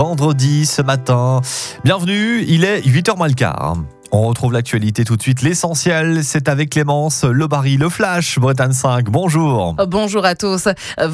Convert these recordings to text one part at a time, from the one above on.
Vendredi ce matin. Bienvenue, il est 8h moins le quart. On retrouve l'actualité tout de suite. L'essentiel, c'est avec Clémence Lebary, le Flash, Bretagne 5. Bonjour. Bonjour à tous.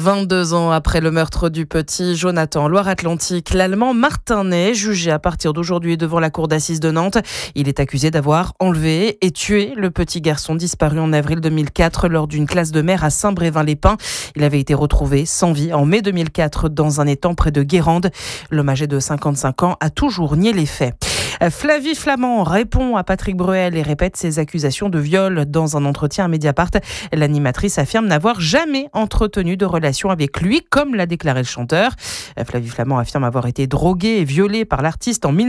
22 ans après le meurtre du petit Jonathan, Loire-Atlantique, l'Allemand Martin Ney, jugé à partir d'aujourd'hui devant la cour d'assises de Nantes. Il est accusé d'avoir enlevé et tué le petit garçon disparu en avril 2004 lors d'une classe de mer à Saint-Brévin-les-Pins. Il avait été retrouvé sans vie en mai 2004 dans un étang près de Guérande. L'homme âgé de 55 ans a toujours nié les faits. Flavie Flament répond à Patrick Bruel et répète ses accusations de viol dans un entretien à Mediapart. L'animatrice affirme n'avoir jamais entretenu de relation avec lui, comme l'a déclaré le chanteur. Flavie Flament affirme avoir été droguée et violée par l'artiste en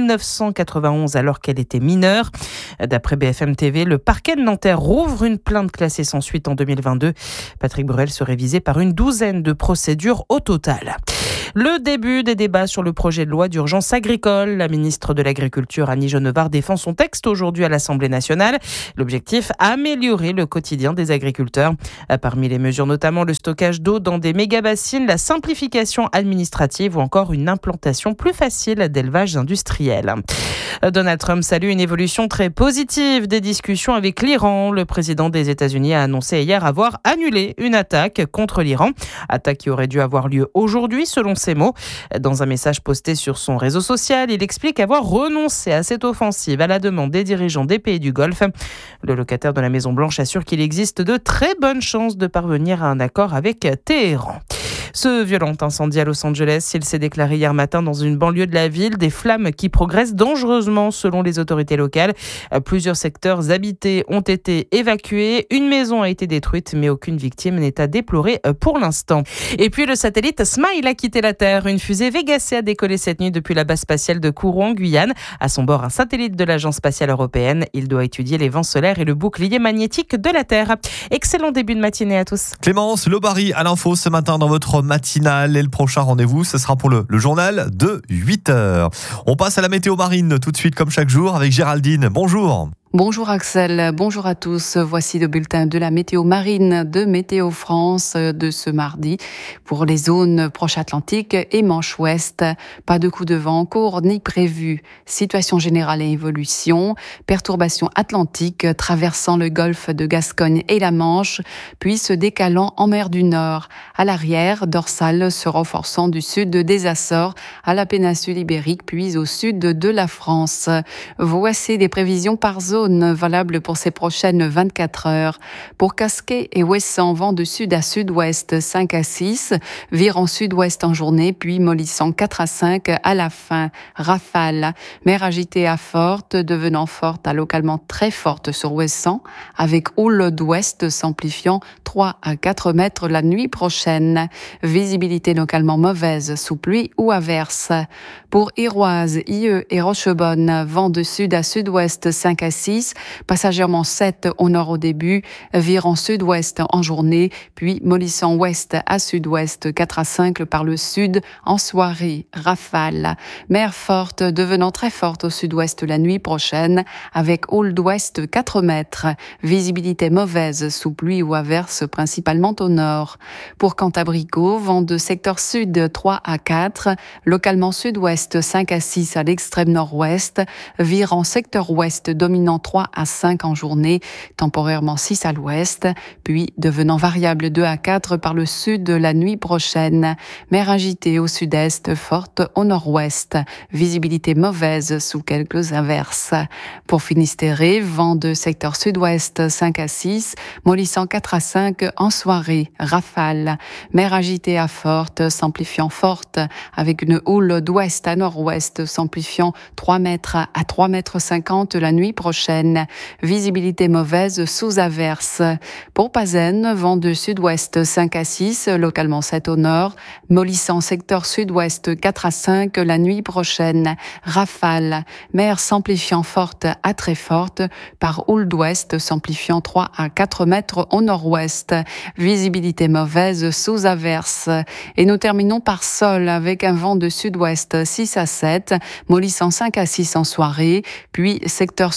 1991 alors qu'elle était mineure. D'après BFM TV, le parquet de Nanterre rouvre une plainte classée sans suite en 2022. Patrick Bruel serait visé par une douzaine de procédures au total. Le début des débats sur le projet de loi d'urgence agricole. La ministre de l'Agriculture, Annie Genevard, défend son texte aujourd'hui à l'Assemblée nationale. L'objectif, améliorer le quotidien des agriculteurs. Parmi les mesures, notamment le stockage d'eau dans des méga-bassines, la simplification administrative ou encore une implantation plus facile d'élevage industriel. Donald Trump salue une évolution très positive des discussions avec l'Iran. Le président des États-Unis a annoncé hier avoir annulé une attaque contre l'Iran. Attaque qui aurait dû avoir lieu aujourd'hui, selon ses mots. Dans un message posté sur son réseau social, il explique avoir renoncé à cette offensive à la demande des dirigeants des pays du Golfe. Le locataire de la Maison-Blanche assure qu'il existe de très bonnes chances de parvenir à un accord avec Téhéran. Ce violent incendie à Los Angeles, il s'est déclaré hier matin dans une banlieue de la ville. Des flammes qui progressent dangereusement selon les autorités locales. Plusieurs secteurs habités ont été évacués. Une maison a été détruite, mais aucune victime n'est à déplorer pour l'instant. Et puis le satellite Smile a quitté la Terre. Une fusée Vega C a décollé cette nuit depuis la base spatiale de Kourou en Guyane. À son bord, un satellite de l'Agence spatiale européenne. Il doit étudier les vents solaires et le bouclier magnétique de la Terre. Excellent début de matinée à tous. Clémence Lebary à l'info ce matin dans votre matinale. Et le prochain rendez-vous, ce sera pour le journal de 8h. On passe à la météo marine tout de suite comme chaque jour avec Géraldine. Bonjour. Bonjour Axel, bonjour à tous. Voici le bulletin de la météo marine de Météo France de ce mardi. Pour les zones proches Atlantique et Manche Ouest, pas de coup de vent en cours ni prévu. Situation générale et évolution, perturbations atlantiques traversant le golfe de Gascogne et la Manche, puis se décalant en mer du Nord. À l'arrière, dorsale se renforçant du sud des Açores à la péninsule ibérique, puis au sud de la France. Voici des prévisions par zone valable pour ces prochaines 24 heures. Pour Casquet et Ouessant, vent de sud à sud-ouest 5 à 6, virant sud-ouest en journée, puis mollissant 4 à 5 à la fin. Rafale, mer agitée à forte, devenant forte à localement très forte sur Ouessant, avec houle d'ouest s'amplifiant 3 à 4 mètres la nuit prochaine. Visibilité localement mauvaise sous pluie ou averse. Pour Iroise, IE et Rochebonne, vent de sud à sud-ouest 5 à 6, passagèrement 7 au nord au début, virant sud-ouest en journée, puis mollissant ouest à sud-ouest 4 à 5 par le sud en soirée. Rafale, mer forte devenant très forte au sud-ouest la nuit prochaine, avec houle d'ouest 4 mètres. Visibilité mauvaise sous pluie ou averse principalement au nord. Pour Cantabrico, vent de secteur sud 3 à 4, localement sud-ouest 5 à 6 à l'extrême nord-ouest, virant secteur ouest dominant 3 à 5 en journée, temporairement 6 à l'ouest, puis devenant variable 2 à 4 par le sud la nuit prochaine. Mer agitée au sud-est, forte au nord-ouest. Visibilité mauvaise sous quelques averses. Pour Finistère, vent de secteur sud-ouest 5 à 6, mollissant 4 à 5 en soirée. Rafale, mer agitée à forte, s'amplifiant forte, avec une houle d'ouest à nord-ouest, s'amplifiant 3 mètres à 3 mètres 50 la nuit prochaine. Visibilité mauvaise sous averse. Pour Pazen, vent de sud-ouest 5 à 6, localement 7 au nord, mollissant secteur sud-ouest 4 à 5 la nuit prochaine. Rafale, mer s'amplifiant forte à très forte, par houle d'ouest s'amplifiant 3 à 4 mètres au nord-ouest. Visibilité mauvaise sous averse. Et nous terminons par sol avec un vent de sud-ouest 6 à 7, mollissant 5 à 6 en soirée, puis secteur sud-ouest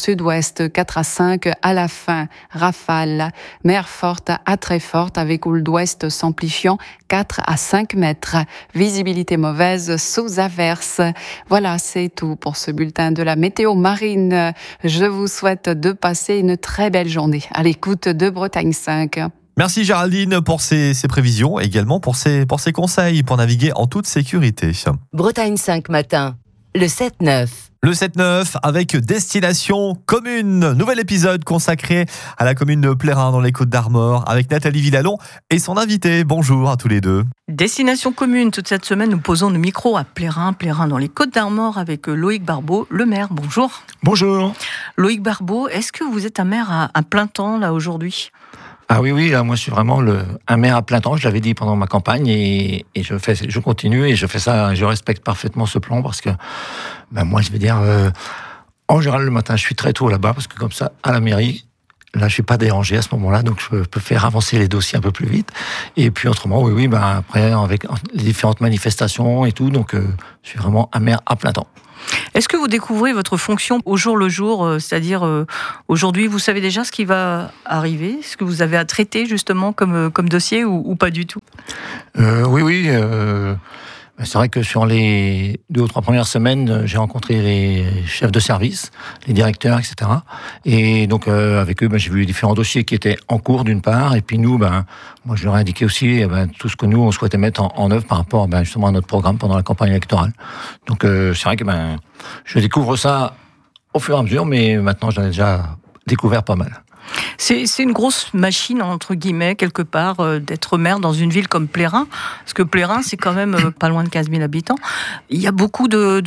ouest 4 à 5 à la fin. Rafale, mer forte à très forte avec houle d'ouest s'amplifiant 4 à 5 mètres. Visibilité mauvaise sous averse. Voilà, c'est tout pour ce bulletin de la météo marine. Je vous souhaite de passer une très belle journée à l'écoute de Bretagne 5. Merci Géraldine pour ces prévisions et également pour ces conseils pour naviguer en toute sécurité. Bretagne 5 matin, le 7-9. Le 7-9 avec Destination Commune. Nouvel épisode consacré à la commune de Plérin dans les Côtes-d'Armor avec Nathalie Villalon et son invité. Bonjour à tous les deux. Destination Commune. Toute cette semaine, nous posons le micro à Plérin dans les Côtes-d'Armor avec Loïc Barbeau, le maire. Bonjour. Bonjour. Loïc Barbeau, est-ce que vous êtes un maire à plein temps là aujourd'hui ? Ah oui, là, moi je suis vraiment un maire à plein temps, je l'avais dit pendant ma campagne et je continue et je fais ça, je respecte parfaitement ce plan parce que moi je vais dire, en général le matin je suis très tôt là-bas parce que comme ça à la mairie, là je suis pas dérangé à ce moment-là donc je peux faire avancer les dossiers un peu plus vite et puis autrement après avec les différentes manifestations et tout donc je suis vraiment un maire à plein temps. Est-ce que vous découvrez votre fonction au jour le jour, c'est-à-dire aujourd'hui, vous savez déjà ce qui va arriver, ce que vous avez à traiter justement comme dossier ou pas du tout ? Oui. C'est vrai que sur les 2 ou 3 premières semaines, j'ai rencontré les chefs de service, les directeurs, etc. Et donc avec eux, j'ai vu les différents dossiers qui étaient en cours d'une part, et puis nous, moi je leur ai indiqué aussi tout ce que nous on souhaitait mettre en œuvre par rapport justement à notre programme pendant la campagne électorale. Donc c'est vrai que je découvre ça au fur et à mesure, mais maintenant j'en ai déjà découvert pas mal. C'est une grosse machine, entre guillemets, quelque part, d'être maire dans une ville comme Plérin. Parce que Plérin, c'est quand même pas loin de 15 000 habitants. Il y a beaucoup de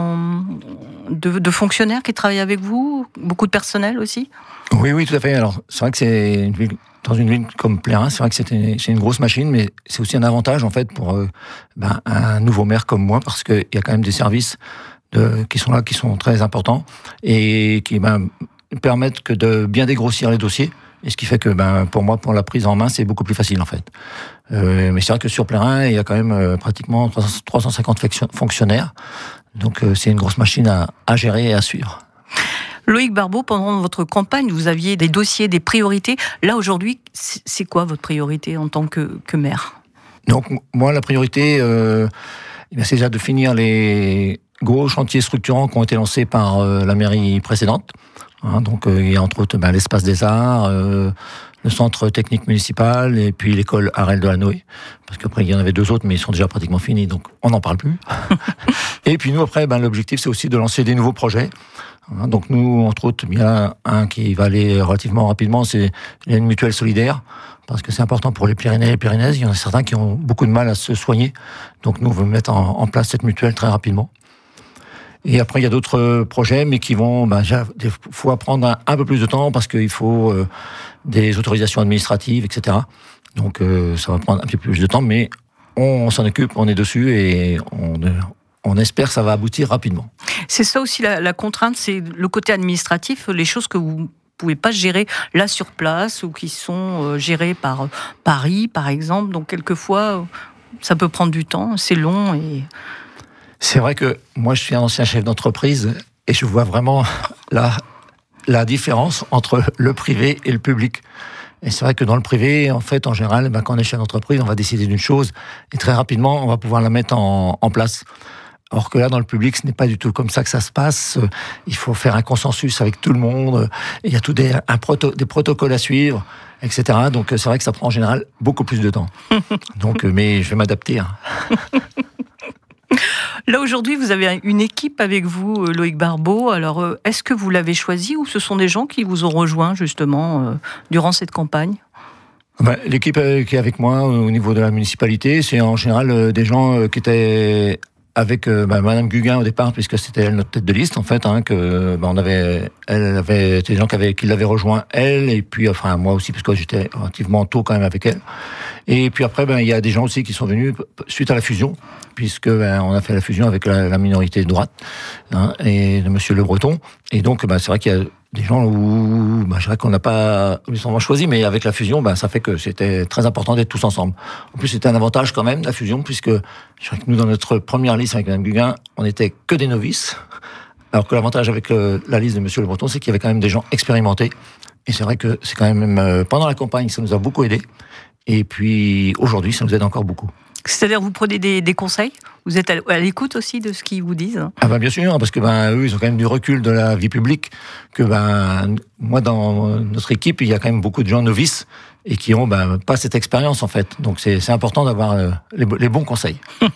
fonctionnaires qui travaillent avec vous, beaucoup de personnel aussi. Oui, tout à fait. Alors, c'est vrai que c'est une ville, dans une ville comme Plérin, c'est vrai que c'est une grosse machine, mais c'est aussi un avantage, en fait, pour un nouveau maire comme moi, parce qu'il y a quand même des services qui sont là, qui sont très importants, et qui permettent que de bien dégrossir les dossiers, et ce qui fait que pour moi, pour la prise en main, c'est beaucoup plus facile en fait. Mais c'est vrai que sur Plérin, il y a quand même pratiquement 350 fonctionnaires, donc c'est une grosse machine à gérer et à suivre. Loïc Barbeau, pendant votre campagne, vous aviez des dossiers, des priorités. Là, aujourd'hui, c'est quoi votre priorité en tant que maire ? Donc moi, la priorité, c'est déjà de finir les gros chantiers structurants qui ont été lancés par la mairie précédente. Donc il y a entre autres l'espace des arts, le centre technique municipal et puis l'école Harel de Hanoï. Parce qu'après il y en avait 2 autres mais ils sont déjà pratiquement finis donc on n'en parle plus. Et puis nous après l'objectif c'est aussi de lancer des nouveaux projets. Donc nous entre autres il y a un qui va aller relativement rapidement, c'est une mutuelle solidaire. Parce que c'est important pour les Pyrénéens et les Pyrénéises. Il y en a certains qui ont beaucoup de mal à se soigner. Donc nous on veut mettre en place cette mutuelle très rapidement. Et après, il y a d'autres projets, mais qui vont des fois prendre un peu plus de temps parce qu'il faut des autorisations administratives, etc. Donc, ça va prendre un peu plus de temps, mais on s'en occupe, on est dessus et on espère que ça va aboutir rapidement. C'est ça aussi la contrainte, c'est le côté administratif, les choses que vous pouvez pas gérer là sur place ou qui sont gérées par Paris, par exemple. Donc, quelquefois, ça peut prendre du temps, c'est long et... C'est vrai que moi, je suis un ancien chef d'entreprise et je vois vraiment la différence entre le privé et le public. Et c'est vrai que dans le privé, en fait, en général, quand on est chef d'entreprise, on va décider d'une chose et très rapidement, on va pouvoir la mettre en place. Or que là, dans le public, ce n'est pas du tout comme ça que ça se passe. Il faut faire un consensus avec tout le monde. Il y a des protocoles à suivre, etc. Donc, c'est vrai que ça prend en général beaucoup plus de temps. Donc, mais je vais m'adapter. Là, aujourd'hui, vous avez une équipe avec vous, Loïc Barbeau. Alors, est-ce que vous l'avez choisi ou ce sont des gens qui vous ont rejoint, justement, durant cette campagne ? L'équipe qui est avec moi au niveau de la municipalité, c'est en général des gens qui étaient avec Madame Guguin au départ, puisque c'était elle notre tête de liste en fait, elle avait des gens qui l'avaient rejoint elle, et puis moi aussi, parce que j'étais relativement tôt quand même avec elle. Et puis après, il y a des gens aussi qui sont venus suite à la fusion, puisque on a fait la fusion avec la minorité de droite et de Monsieur Le Breton. Et donc, c'est vrai qu'il y a des gens où je dirais qu'on n'a pas obligatoirement choisi, mais avec la fusion, ça fait que c'était très important d'être tous ensemble. En plus, c'était un avantage quand même, la fusion, puisque je dirais que nous, dans notre première liste avec Mme Guguin, on n'était que des novices, Alors que l'avantage avec la liste de Monsieur Le Breton, c'est qu'il y avait quand même des gens expérimentés. Et c'est vrai que c'est quand même, pendant la campagne, ça nous a beaucoup aidé. Et puis aujourd'hui, ça nous aide encore beaucoup. C'est-à-dire, vous prenez des conseils ? Vous êtes à l'écoute aussi de ce qu'ils vous disent ? Ah bien sûr, parce que eux, ils ont quand même du recul de la vie publique. Que moi, dans notre équipe, il y a quand même beaucoup de gens novices et qui ont pas cette expérience en fait. Donc c'est important d'avoir les bons conseils.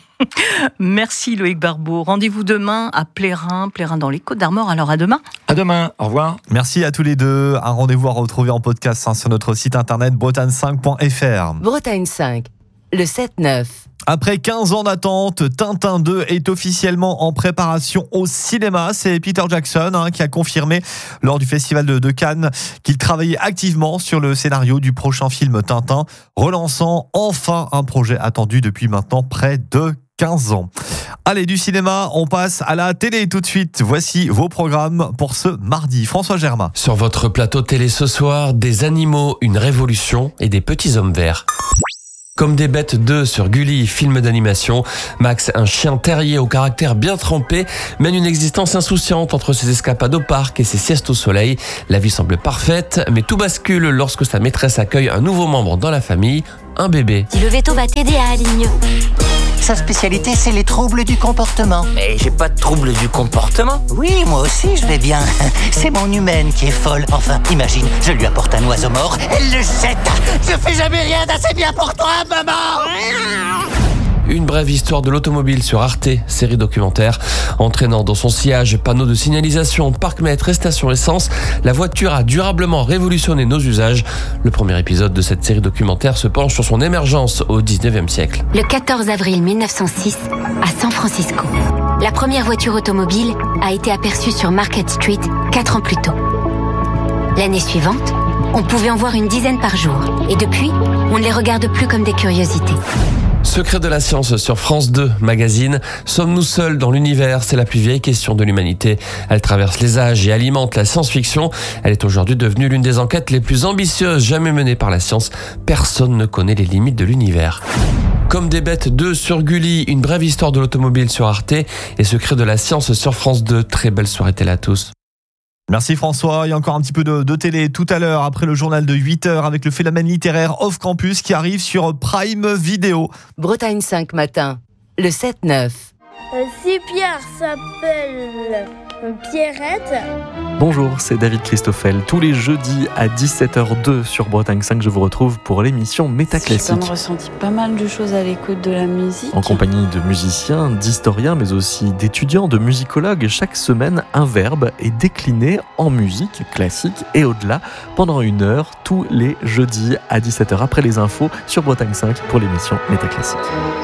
Merci Loïc Barbeau. Rendez-vous demain à Plérin dans les Côtes-d'Armor. Alors à demain. À demain, au revoir. Merci à tous les deux. Un rendez-vous à retrouver en podcast sur notre site internet bretagne5.fr. Bretagne 5, le 7-9. Après 15 ans d'attente, Tintin 2 est officiellement en préparation au cinéma. C'est Peter Jackson qui a confirmé lors du festival de Cannes qu'il travaillait activement sur le scénario du prochain film Tintin, relançant enfin un projet attendu depuis maintenant près de 15 ans. Allez, du cinéma, on passe à la télé tout de suite. Voici vos programmes pour ce mardi. François Germain. Sur votre plateau télé ce soir, des animaux, une révolution et des petits hommes verts. Comme des bêtes 2 sur Gulli, film d'animation, Max, un chien terrier au caractère bien trempé, mène une existence insouciante entre ses escapades au parc et ses siestes au soleil. La vie semble parfaite, mais tout bascule lorsque sa maîtresse accueille un nouveau membre dans la famille, un bébé. Le veto va t'aider à aller mieux. Sa spécialité, c'est les troubles du comportement. Mais j'ai pas de troubles du comportement. Oui, moi aussi, je vais bien. C'est mon humaine qui est folle. Enfin, imagine, je lui apporte un oiseau mort, elle le jette. Je fais jamais rien d'assez bien pour toi, maman. Une brève histoire de l'automobile sur Arte, série documentaire. Entraînant dans son sillage panneaux de signalisation, parc-mètres et station essence, la voiture a durablement révolutionné nos usages. Le premier épisode de cette série documentaire se penche sur son émergence au 19e siècle. Le 14 avril 1906, à San Francisco, la première voiture automobile a été aperçue sur Market Street 4 ans plus tôt. L'année suivante, on pouvait en voir une dizaine par jour. Et depuis, on ne les regarde plus comme des curiosités. Secret de la science sur France 2 magazine. Sommes-nous seuls dans l'univers ? C'est la plus vieille question de l'humanité. Elle traverse les âges et alimente la science-fiction. Elle est aujourd'hui devenue l'une des enquêtes les plus ambitieuses jamais menées par la science. Personne ne connaît les limites de l'univers. Comme des bêtes 2 sur Gulli, une brève histoire de l'automobile sur Arte et Secret de la science sur France 2. Très belle soirée télé à tous. Merci François. Il y a encore un petit peu de télé tout à l'heure après le journal de 8h avec le phénomène littéraire Off Campus qui arrive sur Prime Video. Bretagne 5 matin, le 7-9. Si Pierre s'appelle Pierrette. Bonjour, c'est David Christoffel. Tous les jeudis à 17h02 sur Bretagne 5, je vous retrouve pour l'émission Métaclassique. J'ai ressenti pas mal de choses à l'écoute de la musique. En compagnie de musiciens, d'historiens, mais aussi d'étudiants, de musicologues, chaque semaine, un verbe est décliné en musique classique et au-delà pendant 1 heure, tous les jeudis à 17h après les infos sur Bretagne 5 pour l'émission Métaclassique.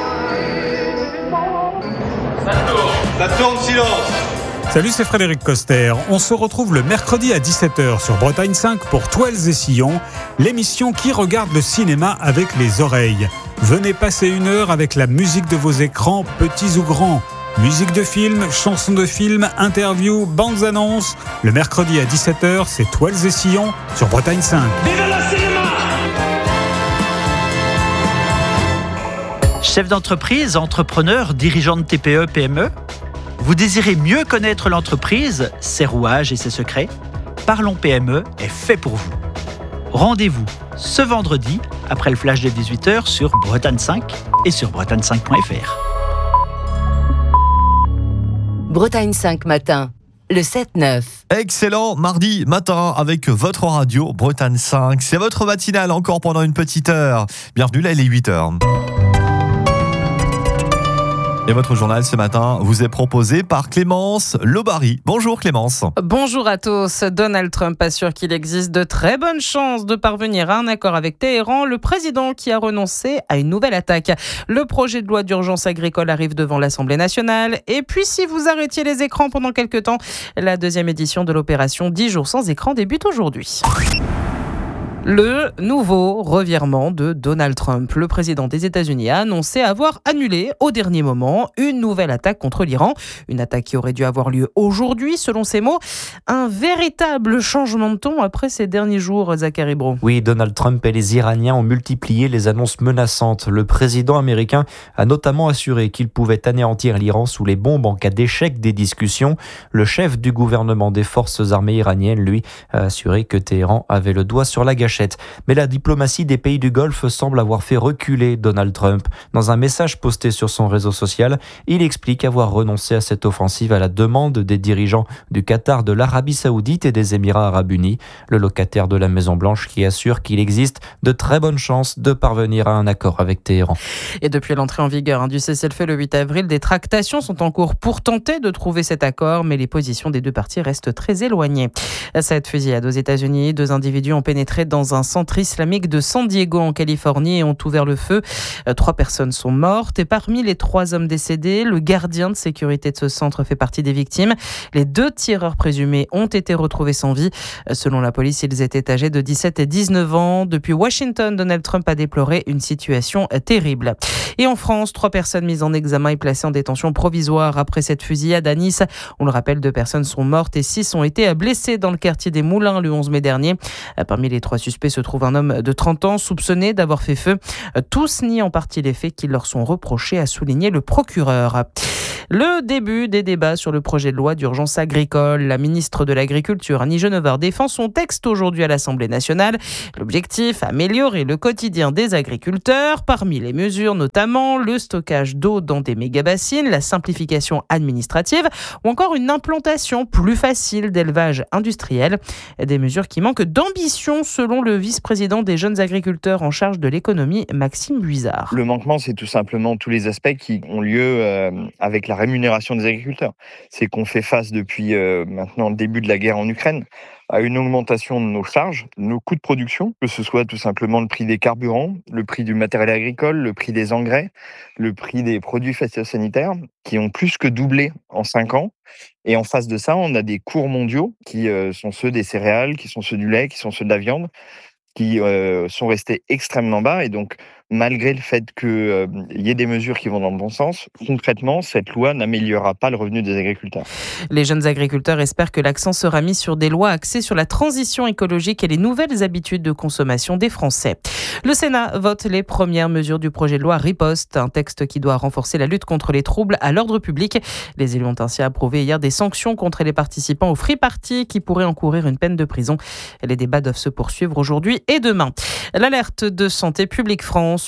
Ça tourne, silence. Salut, c'est Frédéric Coster. On se retrouve le mercredi à 17h sur Bretagne 5 pour Toiles et Sillons, l'émission qui regarde le cinéma avec les oreilles. Venez passer 1 heure avec la musique de vos écrans, petits ou grands. Musique de film, chansons de film, interviews, bandes annonces. Le mercredi à 17h, c'est Toiles et Sillons sur Bretagne 5. Vive le cinéma! Chef d'entreprise, entrepreneur, dirigeant de TPE, PME, vous désirez mieux connaître l'entreprise, ses rouages et ses secrets ? Parlons PME est fait pour vous. Rendez-vous ce vendredi, après le flash des 18h, sur Bretagne 5 et sur bretagne5.fr. Bretagne 5 matin, le 7-9. Excellent mardi matin avec votre radio Bretagne 5. C'est votre matinale encore pendant une petite heure. Bienvenue, là il est 8h. Et votre journal ce matin vous est proposé par Clémence Lobary. Bonjour Clémence. Bonjour à tous. Donald Trump assure qu'il existe de très bonnes chances de parvenir à un accord avec Téhéran, le président qui a renoncé à une nouvelle attaque. Le projet de loi d'urgence agricole arrive devant l'Assemblée nationale. Et puis si vous arrêtiez les écrans pendant quelques temps, la 2e édition de l'opération 10 jours sans écran débute aujourd'hui. Le nouveau revirement de Donald Trump. Le président des États-Unis a annoncé avoir annulé au dernier moment une nouvelle attaque contre l'Iran. Une attaque qui aurait dû avoir lieu aujourd'hui, selon ses mots. Un véritable changement de ton après ces derniers jours, Zachary Bro. Oui, Donald Trump et les Iraniens ont multiplié les annonces menaçantes. Le président américain a notamment assuré qu'il pouvait anéantir l'Iran sous les bombes en cas d'échec des discussions. Le chef du gouvernement des forces armées iraniennes, lui, a assuré que Téhéran avait le doigt sur la gâchette. Mais la diplomatie des pays du Golfe semble avoir fait reculer Donald Trump. Dans un message posté sur son réseau social, il explique avoir renoncé à cette offensive à la demande des dirigeants du Qatar, de l'Arabie Saoudite et des Émirats Arabes Unis. Le locataire de la Maison-Blanche qui assure qu'il existe de très bonnes chances de parvenir à un accord avec Téhéran. Et depuis l'entrée en vigueur du cessez-le-feu le 8 avril, des tractations sont en cours pour tenter de trouver cet accord, mais les positions des deux parties restent très éloignées. Cette fusillade aux États-Unis, 2 individus ont pénétré dans un centre islamique de San Diego en Californie et ont ouvert le feu. 3 personnes sont mortes et parmi les 3 hommes décédés, le gardien de sécurité de ce centre fait partie des victimes. Les 2 tireurs présumés ont été retrouvés sans vie. Selon la police, ils étaient âgés de 17 et 19 ans. Depuis Washington, Donald Trump a déploré une situation terrible. Et en France, 3 personnes mises en examen et placées en détention provisoire après cette fusillade à Nice. On le rappelle, 2 personnes sont mortes et 6 ont été blessées dans le quartier des Moulins le 11 mai dernier. Parmi les 3 suspects se trouve un homme de 30 ans soupçonné d'avoir fait feu. Tous nient en partie les faits qui leur sont reprochés, a souligné le procureur. Le début des débats sur le projet de loi d'urgence agricole. La ministre de l'Agriculture, Annie Genevard, défend son texte aujourd'hui à l'Assemblée nationale. L'objectif, améliorer le quotidien des agriculteurs. Parmi les mesures, notamment le stockage d'eau dans des méga-bassines, la simplification administrative ou encore une implantation plus facile d'élevage industriel. Des mesures qui manquent d'ambition selon le vice-président des jeunes agriculteurs en charge de l'économie, Maxime Buizard. Le manquement, c'est tout simplement tous les aspects qui ont lieu avec la rémunération des agriculteurs. C'est qu'on fait face depuis maintenant le début de la guerre en Ukraine à une augmentation de nos charges, de nos coûts de production, que ce soit tout simplement le prix des carburants, le prix du matériel agricole, le prix des engrais, le prix des produits phytosanitaires, qui ont plus que doublé en 5 ans. Et en face de ça, on a des cours mondiaux qui sont ceux des céréales, qui sont ceux du lait, qui sont ceux de la viande, qui sont restés extrêmement bas. Et donc, malgré le fait qu'il y ait des mesures qui vont dans le bon sens, concrètement, cette loi n'améliorera pas le revenu des agriculteurs. Les jeunes agriculteurs espèrent que l'accent sera mis sur des lois axées sur la transition écologique et les nouvelles habitudes de consommation des Français. Le Sénat vote les premières mesures du projet de loi Riposte, un texte qui doit renforcer la lutte contre les troubles à l'ordre public. Les élus ont ainsi approuvé hier des sanctions contre les participants au Free Party qui pourraient encourir une peine de prison. Les débats doivent se poursuivre aujourd'hui et demain. L'alerte de Santé publique France,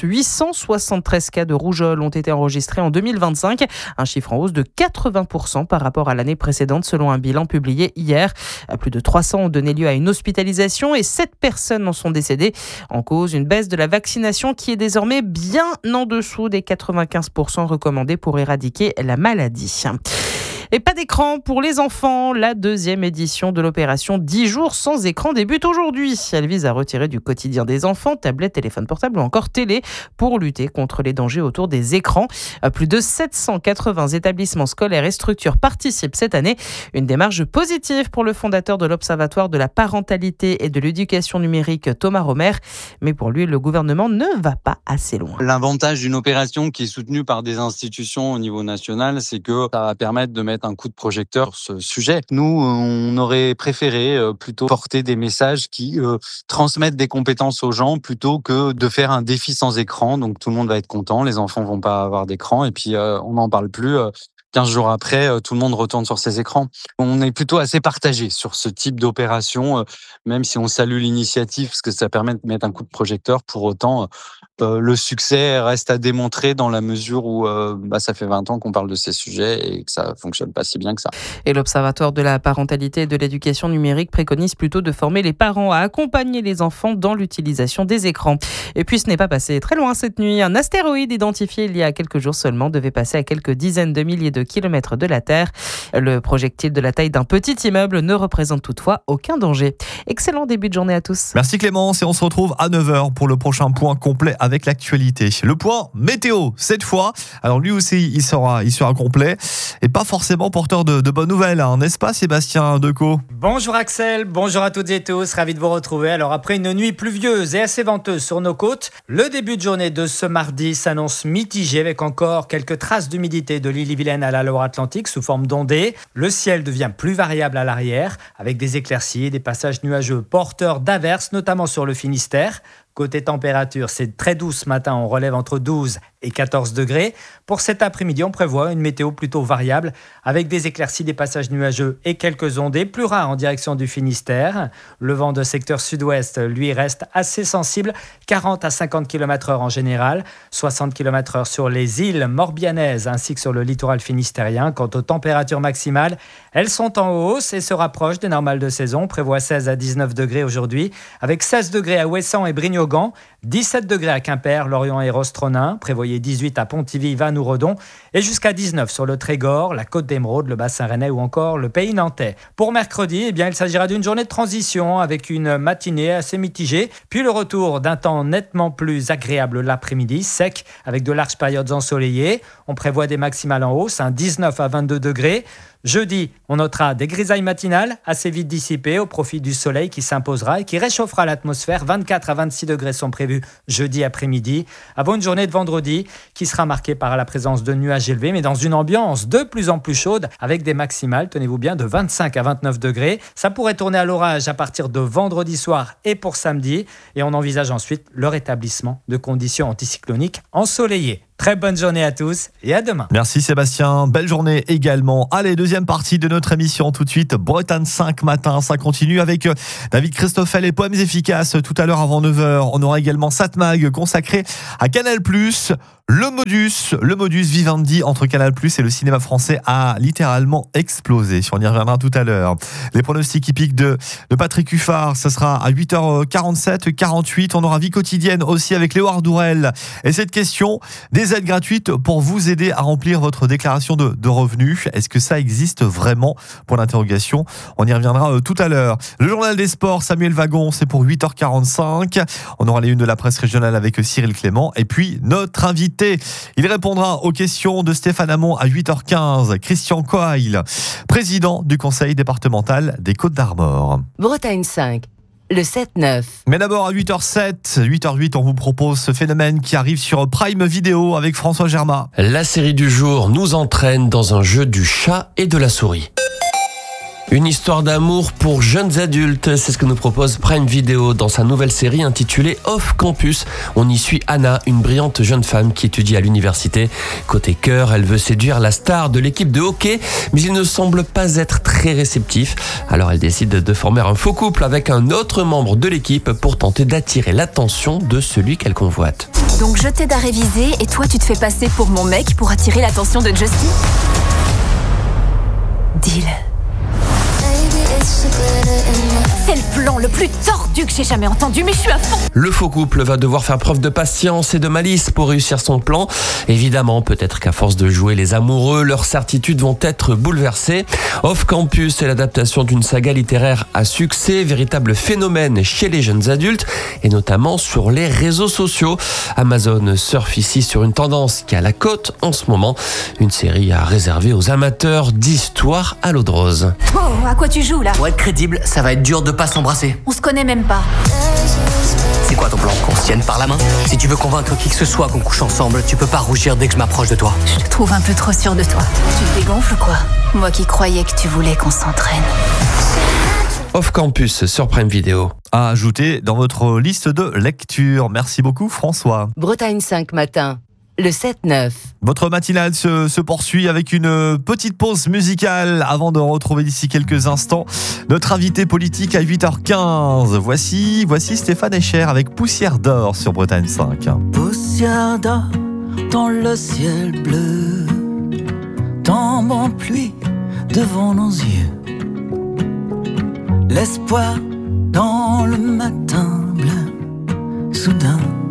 873 cas de rougeole ont été enregistrés en 2025, un chiffre en hausse de 80% par rapport à l'année précédente selon un bilan publié hier. Plus de 300 ont donné lieu à une hospitalisation et 7 personnes en sont décédées. En cause, une baisse de la vaccination qui est désormais bien en dessous des 95% recommandés pour éradiquer la maladie. Et pas d'écran pour les enfants. La 2e édition de l'opération 10 jours sans écran débute aujourd'hui. Elle vise à retirer du quotidien des enfants, tablettes, téléphones portables ou encore télé pour lutter contre les dangers autour des écrans. Plus de 780 établissements scolaires et structures participent cette année. Une démarche positive pour le fondateur de l'Observatoire de la parentalité et de l'éducation numérique, Thomas Romer. Mais pour lui, le gouvernement ne va pas assez loin. L'avantage d'une opération qui est soutenue par des institutions au niveau national, c'est que ça va permettre de mettre un coup de projecteur sur ce sujet. Nous, on aurait préféré plutôt porter des messages qui transmettent des compétences aux gens plutôt que de faire un défi sans écran. Donc tout le monde va être content, les enfants vont pas avoir d'écran et puis on n'en parle plus. 15 jours après, tout le monde retourne sur ses écrans. On est plutôt assez partagé sur ce type d'opération, même si on salue l'initiative, parce que ça permet de mettre un coup de projecteur. Pour autant, le succès reste à démontrer dans la mesure où ça fait 20 ans qu'on parle de ces sujets et que ça fonctionne pas si bien que ça. Et l'Observatoire de la parentalité et de l'éducation numérique préconise plutôt de former les parents à accompagner les enfants dans l'utilisation des écrans. Et puis ce n'est pas passé très loin cette nuit. Un astéroïde identifié il y a quelques jours seulement devait passer à quelques dizaines de milliers de km de la Terre. Le projectile de la taille d'un petit immeuble ne représente toutefois aucun danger. Excellent début de journée à tous. Merci Clémence et on se retrouve à 9h pour le prochain point complet avec l'actualité. Le point météo cette fois. Alors lui aussi il sera complet et pas forcément porteur de bonnes nouvelles, hein, n'est-ce pas Sébastien Decaux ? Bonjour Axel, bonjour à toutes et tous, ravi de vous retrouver. Alors après une nuit pluvieuse et assez venteuse sur nos côtes, le début de journée de ce mardi s'annonce mitigé avec encore quelques traces d'humidité de l'Ille-et-Vilaine à la Loire-Atlantique sous forme d'ondées. Le ciel devient plus variable à l'arrière avec des éclaircies et des passages nuageux porteurs d'averses, notamment sur le Finistère. Côté température, c'est très doux ce matin, on relève entre 12 et 14 degrés. Pour cet après-midi, on prévoit une météo plutôt variable avec des éclaircies, des passages nuageux et quelques ondées, plus rares en direction du Finistère. Le vent de secteur sud-ouest, lui, reste assez sensible, 40 à 50 km/h en général, 60 km/h sur les îles morbihanaises ainsi que sur le littoral finistérien. Quant aux températures maximales, elles sont en hausse et se rapprochent des normales de saison. On prévoit 16 à 19 degrés aujourd'hui, avec 16 degrés à Ouessant et Brignogan, 17 degrés à Quimper, Lorient et Rostronin, prévoyez 18 à Pontivy, Vannes ou Redon, et jusqu'à 19 sur le Trégor, la Côte d'Émeraude, le Bassin Rennais ou encore le Pays Nantais. Pour mercredi, il s'agira d'une journée de transition avec une matinée assez mitigée, puis le retour d'un temps nettement plus agréable l'après-midi, sec, avec de larges périodes ensoleillées. On prévoit des maximales en hausse, 19 à 22 degrés. Jeudi, on notera des grisailles matinales assez vite dissipées au profit du soleil qui s'imposera et qui réchauffera l'atmosphère. 24 à 26 degrés sont prévus jeudi après-midi, avant une journée de vendredi qui sera marquée par la présence de nuages élevés, mais dans une ambiance de plus en plus chaude avec des maximales, tenez-vous bien, de 25 à 29 degrés. Ça pourrait tourner à l'orage à partir de vendredi soir et pour samedi, et on envisage ensuite le rétablissement de conditions anticycloniques ensoleillées. Très bonne journée à tous et à demain. Merci Sébastien, belle journée également. Allez, deuxième partie de notre émission tout de suite, Bretagne 5 matin, ça continue avec David Christoffel et Poèmes efficaces tout à l'heure avant 9h. On aura également Satmag consacré à Canal+. Le modus vivendi entre Canal+ et le cinéma français a littéralement explosé. On y reviendra tout à l'heure. Les pronostics hippiques de Patrick Huffard, ce sera à 8h47, 48. On aura Vie quotidienne aussi avec Léo Ardourel. Et cette question, des aides gratuites pour vous aider à remplir votre déclaration de revenus. Est-ce que ça existe vraiment? Pour l'interrogation, on y reviendra tout à l'heure. Le journal des sports, Samuel Wagon, c'est pour 8h45. On aura les unes de la presse régionale avec Cyril Clément. Et puis, notre invité, il répondra aux questions de Stéphane Hamon à 8h15. Christian Coail, président du conseil départemental des Côtes-d'Armor. Bretagne 5. Le 7-9. Mais d'abord à 8h07, 8h08, on vous propose ce phénomène qui arrive sur Prime Video avec François Germain. La série du jour nous entraîne dans un jeu du chat et de la souris. Une histoire d'amour pour jeunes adultes, c'est ce que nous propose Prime Video dans sa nouvelle série intitulée Off Campus. On y suit Anna, une brillante jeune femme qui étudie à l'université. Côté cœur, elle veut séduire la star de l'équipe de hockey, mais il ne semble pas être très réceptif. Alors elle décide de former un faux couple avec un autre membre de l'équipe pour tenter d'attirer l'attention de celui qu'elle convoite. Donc je t'aide à réviser et toi tu te fais passer pour mon mec pour attirer l'attention de Justin? Deal. C'est le plan le plus tordu que j'ai jamais entendu, mais je suis à fond. Le faux couple va devoir faire preuve de patience et de malice pour réussir son plan. Évidemment, peut-être qu'à force de jouer les amoureux, leurs certitudes vont être bouleversées. Off Campus est l'adaptation d'une saga littéraire à succès, véritable phénomène chez les jeunes adultes et notamment sur les réseaux sociaux. Amazon surfe ici sur une tendance qui a la cote en ce moment. Une série à réserver aux amateurs d'histoires à l'eau de rose. Oh, à quoi tu joues là? Pour être crédible, ça va être dur de pas s'embrasser. On se connaît même pas. C'est quoi ton plan? Qu'on se tienne par la main? Si tu veux convaincre qui que ce soit qu'on couche ensemble, tu peux pas rougir dès que je m'approche de toi. Je te trouve un peu trop sûr de toi. Tu te dégonfles ou quoi? Moi qui croyais que tu voulais qu'on s'entraîne. Off Campus sur Prime Video. À ajouter dans votre liste de lecture. Merci beaucoup François. Bretagne 5 matin. Le 7-9. Votre matinale se poursuit avec une petite pause musicale avant de retrouver d'ici quelques instants notre invité politique à 8h15. Voici Stéphane Escher avec Poussière d'or sur Bretagne 5. Poussière d'or dans le ciel bleu, tombe en pluie devant nos yeux. L'espoir dans le matin bleu, soudain